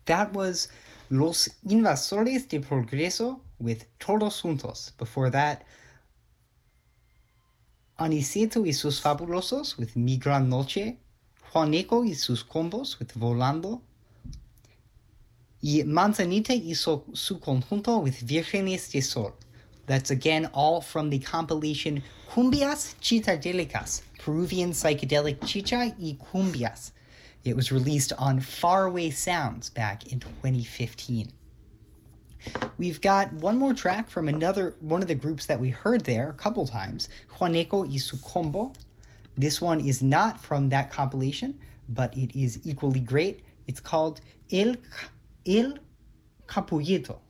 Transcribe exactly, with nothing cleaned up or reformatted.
That was Los Invasores de Progreso with Todos Juntos. Before that, Aniceto y sus Fabulosos with Mi Gran Noche, Juaneco y sus Combos with Volando, y Manzanita y su, su conjunto with Vírgenes de Sol. That's again all from the compilation Cumbias Chitadélicas, Peruvian Psychedelic Chicha y Cumbias. It was released on Faraway Sounds back in twenty fifteen. We've got one more track from another one of the groups that we heard there a couple times, Juaneco y su Combo. This one is not from that compilation, but it is equally great. It's called El, El Capullito.